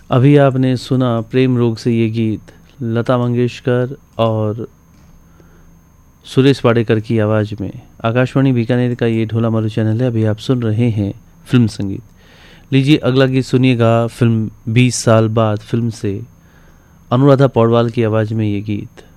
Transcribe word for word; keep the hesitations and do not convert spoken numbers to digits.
अभी आपने सुना प्रेम रोग से ये गीत लता मंगेशकर और सुरेश वाडेकर की आवाज़ में। आकाशवाणी बीकानेर का ये ढोला मारू चैनल है। अभी आप सुन रहे हैं फिल्म संगीत। लीजिए अगला गीत सुनिएगा फिल्म बीस साल बाद फिल्म से अनुराधा पौडवाल की आवाज़ में ये गीत।